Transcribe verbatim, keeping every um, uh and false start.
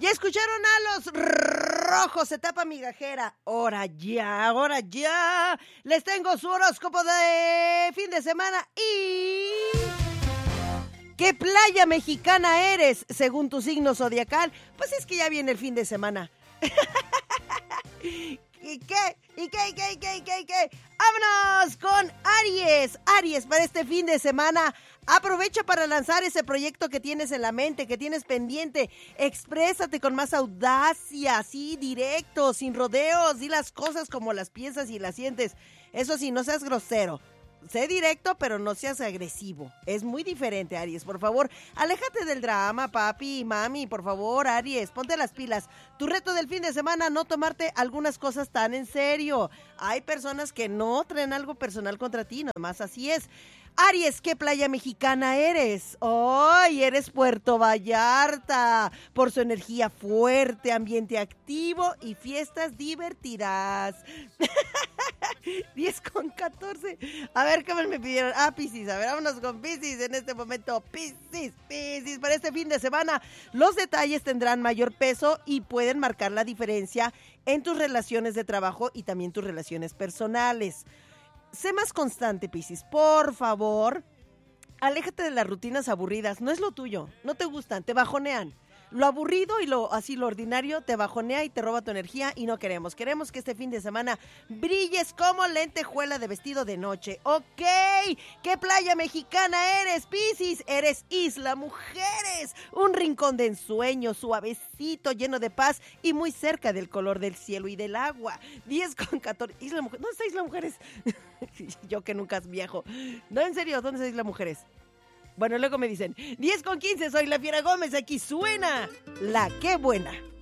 Ya escucharon a los rojos, etapa migajera. Ahora ya, ahora ya. Les tengo su horóscopo de fin de semana y... ¿Qué playa mexicana eres según tu signo zodiacal? Pues es que ya viene el fin de semana. ¿Y qué? ¿Y qué? ¿Y qué? ¿Y qué? ¿Y qué? ¿Y qué? ¡Vámonos con Aries! Aries, para este fin de semana, aprovecha para lanzar ese proyecto que tienes en la mente, que tienes pendiente. Exprésate con más audacia, así, directo, sin rodeos. Di las cosas como las piensas y las sientes. Eso sí, no seas grosero. Sé directo, pero no seas agresivo. Es muy diferente, Aries. Por favor, aléjate del drama, papi y mami. Por favor, Aries, ponte las pilas. Tu reto del fin de semana, no tomarte algunas cosas tan en serio. Hay personas que no traen algo personal contra ti, nomás así es. Aries, ¿qué playa mexicana eres? ¡Ay! Oh, eres Puerto Vallarta, por su energía fuerte, ambiente activo y fiestas divertidas. diez con catorce. A ver, ¿qué más me pidieron? Ah, Piscis. A ver, vámonos con Piscis en este momento. Piscis, Piscis. Para este fin de semana, los detalles tendrán mayor peso y pueden marcar la diferencia en tus relaciones de trabajo y también tus relaciones personales. Sé más constante, Piscis, por favor. Aléjate de las rutinas aburridas, no es lo tuyo, no te gustan, te bajonean. Lo aburrido y lo así lo ordinario te bajonea y te roba tu energía y no queremos. Queremos que este fin de semana brilles como lentejuela de vestido de noche. Ok, ¿qué playa mexicana eres, Piscis? Eres Isla Mujeres, un rincón de ensueño, suavecito, lleno de paz y muy cerca del color del cielo y del agua. diez con catorce. Isla Mujeres, ¿dónde está Isla Mujeres? Yo que nunca viajo. No, en serio, ¿dónde está Isla Mujeres? Bueno, luego me dicen, diez con quince, soy la Fiera Gómez, aquí suena La Qué Buena.